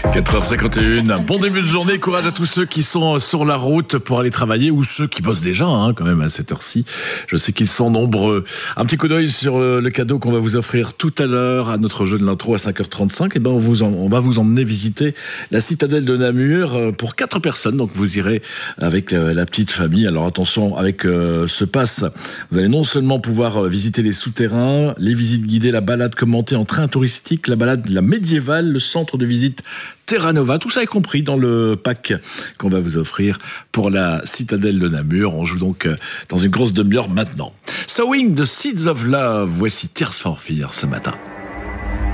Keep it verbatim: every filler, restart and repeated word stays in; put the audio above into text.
quatre heures cinquante et une, bon début de journée, courage à tous ceux qui sont sur la route pour aller travailler ou ceux qui bossent déjà hein, quand même à cette heure-ci. Je sais qu'ils sont nombreux. Un petit coup d'œil sur le, le cadeau qu'on va vous offrir tout à l'heure à notre jeu de l'intro à cinq heures trente-cinq. Et ben on, vous en, on va vous emmener visiter la citadelle de Namur pour quatre personnes. Donc vous irez avec euh, la petite famille. Alors attention, avec euh, ce pass, vous allez non seulement pouvoir visiter les souterrains, les visites guidées, la balade commentée en train touristique, la balade la médiévale, le centre de visite Terra Nova, tout ça est compris dans le pack qu'on va vous offrir pour la citadelle de Namur. On joue donc dans une grosse demi-heure maintenant. Sowing the Seeds of Love, voici Tears for Fears ce matin.